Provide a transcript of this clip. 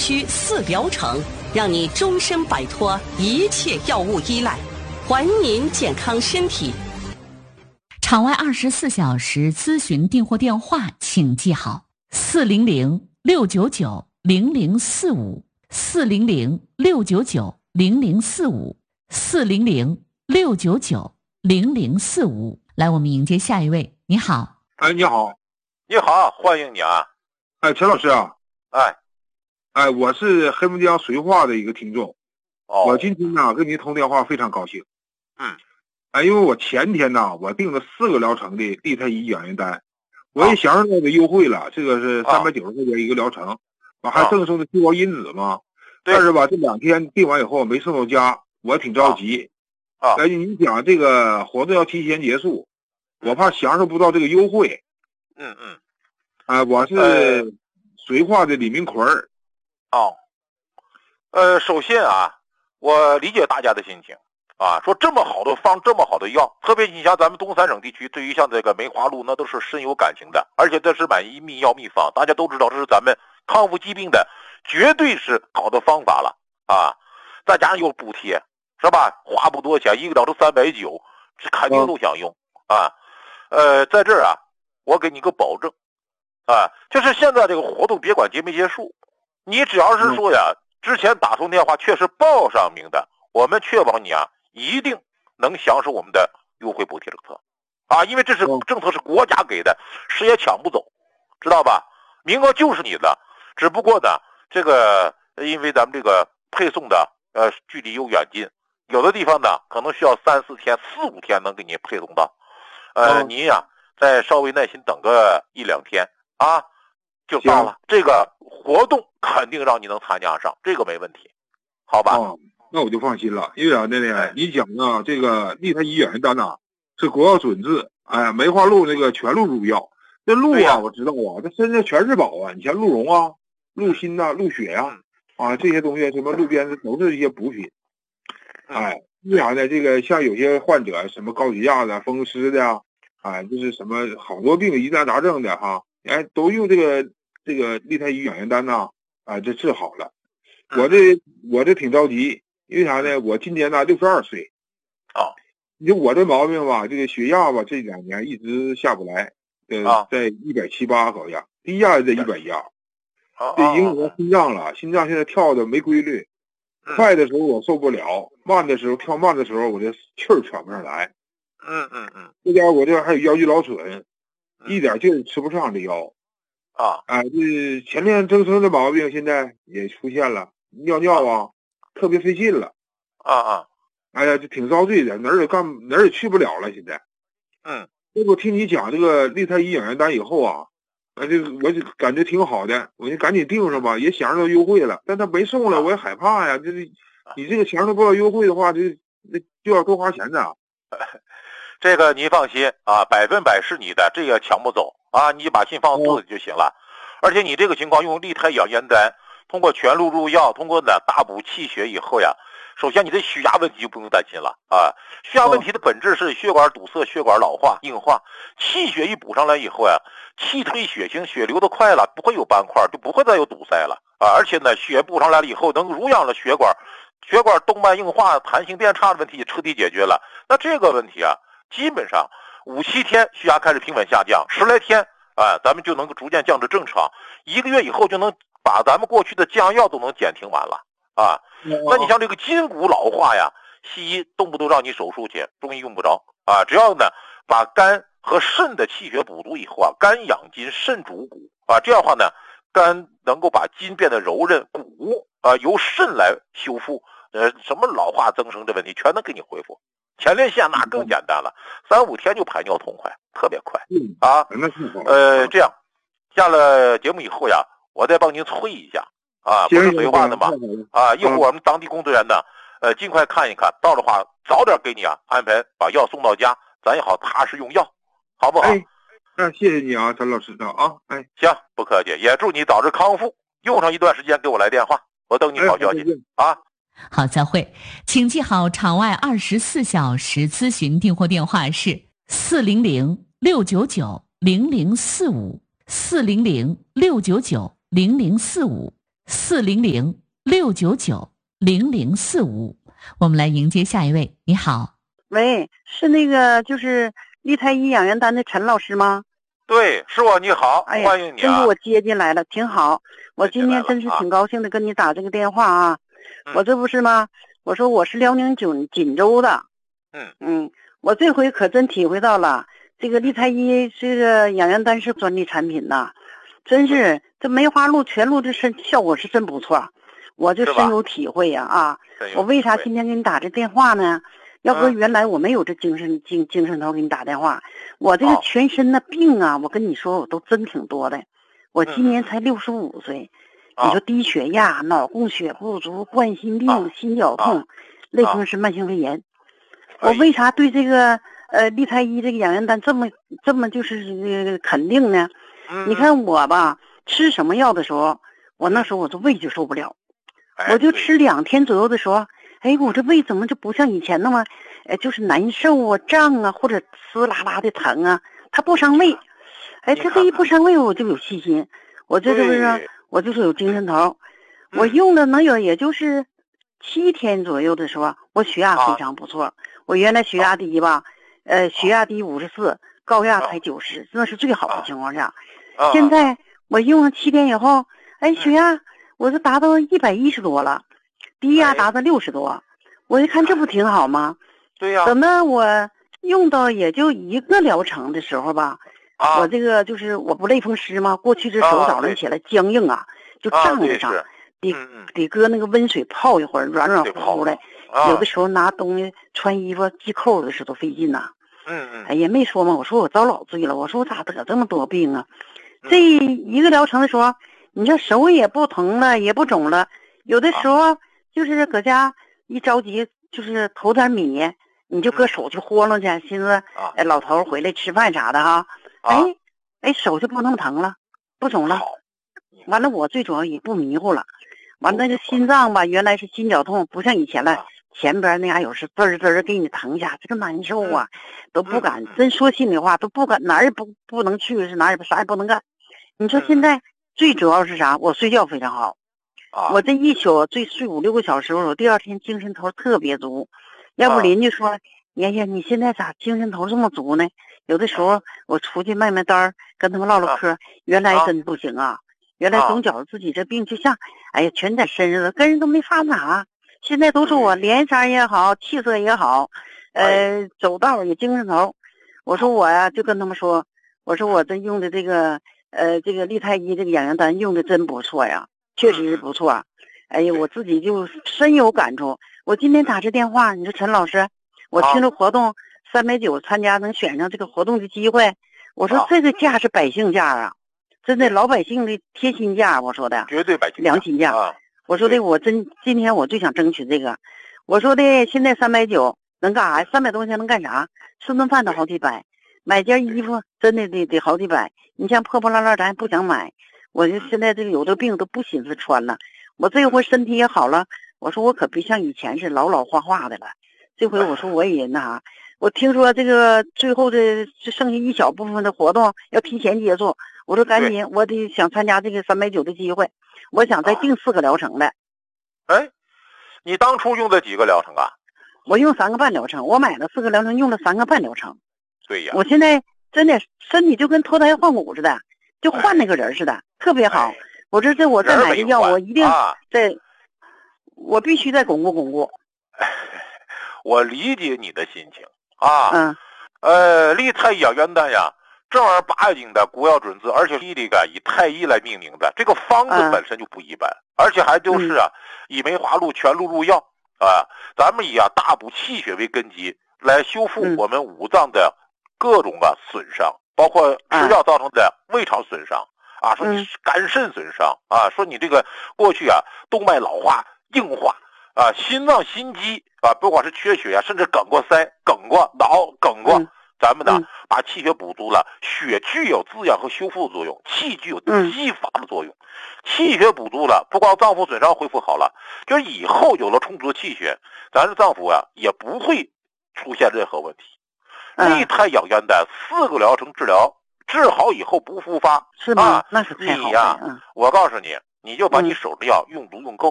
需4疗程，让你终身摆脱一切药物依赖，还您健康身体。 场外24小时咨询订货电话请记好：400-699-0045，400-699-0045，400-699-0045。来，我们迎接下一位。你好。 你好。 你好，欢迎你啊。 陈老师啊。我是黑龙江绥化的一个听众。我今天呢跟您通电话非常高兴。因为我前天呢我订了4个疗程的利他伊养元丹，我也享受到的优惠了，这个是390块钱一个疗程，我还赠送的细胞因子嘛。但是吧，这2天订完以后没送到家，我挺着急。你讲这个活动要提前结束，我怕享受不到这个优惠。我是绥化的李明奎。 首先啊，我理解大家的心情啊，说这么好的方，这么好的药，特别你像咱们东三省地区，对于像这个梅花鹿那都是深有感情的，而且这是买一秘药秘方，大家都知道这是咱们康复疾病的绝对是好的方法了啊！再加上有补贴，是吧？花不多钱，一个疗程390，这肯定都想用啊。在这儿啊，我给你个保证啊，就是现在这个活动别管结没结束，你只要是说呀，之前打通电话确实报上名的，我们确保你啊一定能享受我们的优惠补贴政策啊，因为这是政策是国家给的，谁也抢不走，知道吧？名额就是你的，只不过呢，这个因为咱们这个配送的距离有远近，有的地方呢可能需要3、4天、4、5天能给你配送到，您呀再稍微耐心等个1、2天啊，就到了。这个活动肯定让你能参加上，这个没问题，好吧？ 那我就放心了，因为啥呢？你讲啊，这个利他伊养元丹呐是国药准字，梅花鹿那个全鹿入药。那鹿啊，我知道啊，这身上全是宝啊！你像鹿茸啊、鹿心呐、鹿血呀，这些东西，什么鹿鞭子都是一些补品。为啥呢？这个像有些患者，什么高血压的、风湿的呀，就是什么好多病疑难杂症的哈，都用这个利他伊养元丹呐，这治好了。我这挺着急，因为啥呢？我今年呢62岁。你说我这毛病吧，这个血压吧，这2年一直下不来。在170、180好像，低压在110，这影响到心脏了，心脏现在跳的没规律，快的时候我受不了，慢的时候跳慢的时候我这气儿喘不上来。这家我这还有腰肌劳损，一点劲儿吃不上这腰。这前面增生的毛病现在也出现了，尿尿啊特别费劲了。哎呀，这挺遭罪的，哪儿也去不了了现在。这不听你讲这个利他伊养元丹以后啊，这个我就感觉挺好的，我就赶紧订上吧，也享受到优惠了。但他没送了，我也害怕呀。就是你这个享受不到优惠的话，就要多花钱的。 这个你放心啊，100%是你的，这个抢不走啊，你把心放肚子就行了。而且你这个情况用利他伊养元丹，通过全鹿入药，通过呢大补气血以后呀。首先你的血压问题就不用担心了啊，血压问题的本质是血管堵塞、血管老化、硬化，气血一补上来以后呀，气推血行，血流得快了，不会有斑块，就不会再有堵塞了啊。而且呢，血补上来了以后，能濡养了血管动脉硬化、弹性变差的问题也彻底解决了。那这个问题啊，基本上5、7天血压开始平稳下降，10来天咱们就能够逐渐降至正常，1个月以后就能把咱们过去的降药都能减停完了啊。那你像这个筋骨老化呀，西医动不动让你手术去，中医用不着啊。只要呢把肝和肾的气血补足以后啊，肝养筋，肾主骨啊，这样的话呢，肝能够把筋变得柔韧，骨由肾来修复，什么老化增生的问题全能给你恢复。前列腺那更简单了，3、5天就排尿痛快，特别快啊。这样下了节目以后呀，我再帮您催一下。不是绥化的嘛？一会儿我们当地工作人员呢，尽快看一看，到的话早点给你安排把药送到家，咱也好踏实用药，好不好？ 谢谢你啊，陈老师的啊。 行，不客气，也祝你早日康复。用上一段时间给我来电话，我等你好消息啊。 好，再会。请记好，场外24小时咨询订货电话是400-699-0045，400-699-0045。 400-699-0045。我们来迎接下一位。你好， 喂，是那个就是立太医养元丹的陈老师吗？ 对，是我，你好， 哎呀， 欢迎你啊！ 真给我接进来了，挺好。我今天真是挺高兴的跟你打这个电话啊。我这不是吗？我说我是辽宁锦州的。我这回可真体会到了，这个立太医这个养元丹是专利产品呐，真是这梅花鹿全鹿这效果是真不错，我就深有体会呀啊！我为啥今天给你打这电话呢？要不原来我没有这精神头给你打电话，我这个全身的病啊，我跟你说我都真挺多的。我今年才65岁，你说低血压、脑供血不足、冠心病、心绞痛、类风湿慢性肺炎。我为啥对这个立太医这个养元丹这么就是肯定呢？你看我吧，吃什么药的时候，我那时候我这胃就受不了，我就吃2天左右的时候，哎，我这胃怎么就不像以前那么，就是难受啊、胀啊，或者呲啦啦的疼啊，它不伤胃。哎，它这一不伤胃，我就有信心，我这是不是？我就是有精神头。我用了能有也就是7天左右的时候，我血压非常不错。我原来血压低吧，血压低54，高压才90，那是最好的情况下。现在我用了7天以后，哎，血压我就达到110多了，低压达到60多，我一看这不挺好吗？ 对呀。 等到我用到也就1个疗程的时候吧，我这个就是我不类风湿吗？过去这手早上起来僵硬啊，就胀着上，得搁那个温水泡一会儿，软软乎乎的。有的时候拿东西穿衣服系扣的时候都费劲呐。哎呀，没说嘛，我说我遭老罪了，我说我咋得这么多病啊？这1个疗程的时候，你这手也不疼了，也不肿了，有的时候就是搁家一着急，就是投点米，你就搁手去豁楞去，寻思老头回来吃饭啥的哈，哎手就不那么疼了，不肿了。完了我最主要也不迷糊了，完了这心脏吧，原来是心绞痛，不像以前了。前边那有是滋滋给你疼一下，这个难受啊，都不敢。真说心里话，都不敢，哪儿也不能去，是哪儿也啥也不能干。你说现在最主要是啥？我睡觉非常好，我这一宿睡5、6个小时，我第2天精神头特别足。要不邻居说，妍妍你现在咋精神头这么足呢？有的时候我出去卖单，跟他们唠唠嗑，原来真不行啊。原来总觉得自己这病就像，哎呀，全在身上了，跟人都没法拿。现在都说我脸色也好，气色也好，走道也精神头。我说我呀，就跟他们说，我说我这用的这个立太医这个养元丹用的真不错呀，确实是不错。哎呀，我自己就深有感触。我今天打这电话，你说陈老师，我听着活动390参加能选上这个活动的机会，我说这个价是百姓价啊，真的老百姓的贴心价，我说的绝对百姓良心价。我说的我今天我最想争取这个，我说的现在390能干啥呀？300多块钱能干啥？吃顿饭都好几百，买件衣服真的得好几百。你像破破烂烂咱还不想买，我就现在这个有的病都不寻思穿了。我这回身体也好了，我说我可别像以前是老化的了。这回我说我也那啥，我听说这个最后这剩下一小部分的活动要提前结束，我说赶紧，我得想参加这个390的机会。我想再订4个疗程的。 哎，你当初用的几个疗程啊？ 我用3个半疗程，我买了4个疗程，用了3个半疗程。 对呀。 我现在真的身体就跟脱胎换骨似的，就换那个人似的，特别好。我这我再买个药，我一定我必须再巩固。 我理解你的心情啊。立太医养元丹呀。正儿八经的国药准字，而且是这个以太医来命名的，这个方子本身就不一般，而且还就是以梅花鹿全鹿入药啊，咱们以大补气血为根基，来修复我们五脏的各种损伤，包括吃药造成的胃肠损伤啊，说你肝肾损伤啊，说你这个过去动脉老化硬化啊，心脏心肌啊，不管是缺血甚至梗过腮、梗过脑、梗过。咱们呢，把气血补足了，血具有滋养和修复作用，气具有激发的作用。气血补足了，不光脏腑损伤恢复好了，就是以后有了充足的气血，咱的脏腑也不会出现任何问题。立太养元丹4个疗程治疗，治好以后不复发， 是吗？那是太好了。 我告诉你， 你就把你手的药用足用够，